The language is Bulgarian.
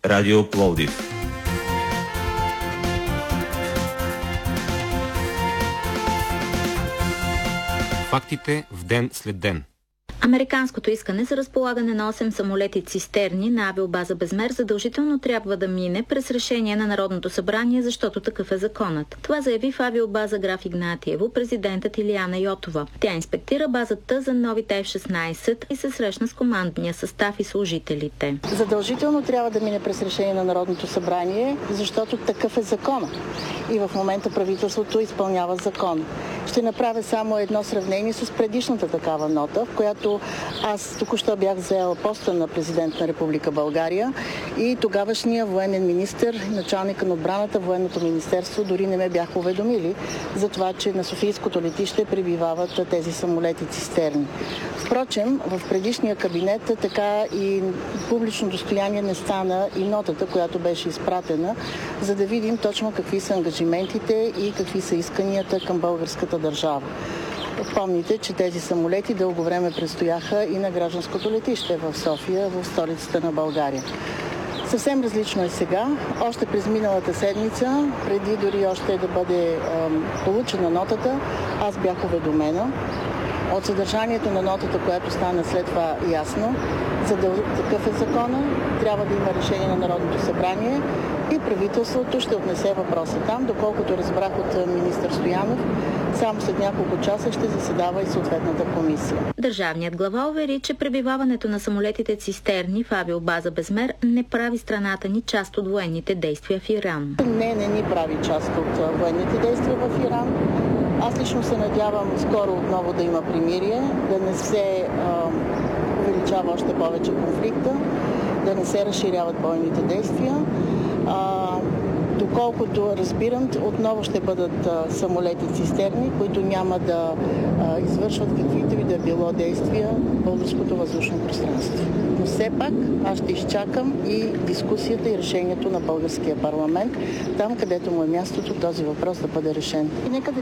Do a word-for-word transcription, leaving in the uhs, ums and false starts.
Радио Пловдив. Фактите в ден след ден. Американското искане за разполагане на осем самолети цистерни на авиобаза Безмер задължително трябва да мине през решение на Народното събрание, защото такъв е законът. Това заяви в авиобаза Граф Игнатиево президентът Илияна Йотова. Тя инспектира базата за новите Еф шестнайсет и се срещна с командния състав и служителите. Задължително трябва да мине през решение на Народното събрание, защото такъв е законът. И в момента правителството изпълнява закон. Ще направя само едно сравнение с предишната такава нота, в която аз току-що бях взела поста на президент на Република България и тогавашния военен министър, началника на отбраната, военното министерство дори не ме бяха уведомили за това, че на Софийското летище пребивават тези самолети цистерни. Впрочем, в предишния кабинет така и публично достояние не стана и нотата, която беше изпратена, за да видим точно какви са ангажиментите и какви са исканията към българската държава. Помните, че тези самолети дълго време предстояха и на гражданското летище в София, в столицата на България. Съвсем различно е сега. Още през миналата седмица, преди дори още да бъде е, получена нотата, аз бях уведомена от съдържанието на нотата, която стана след това ясно, за да такъв е закона, трябва да има решение на Народното събрание и правителството ще отнесе въпроса там. Доколкото разбрах от министър Стоянов, само след няколко часа ще заседава и съответната комисия. Държавният глава увери, че пребиваването на самолетите цистерни в авиобаза Безмер не прави страната ни част от военните действия в Иран. Не, не ни прави част от военните действия в Иран. Аз лично се надявам скоро отново да има примирие, да не се а, увеличава още повече конфликта, да не се разширяват бойните действия. А, доколкото разбирам, отново ще бъдат а, самолети цистерни, които няма да а, извършват каквито и да било действия в българското въздушно пространство. Но все пак аз ще изчакам и дискусията и решението на българския парламент, там където му е мястото този въпрос да бъде решен. И нека да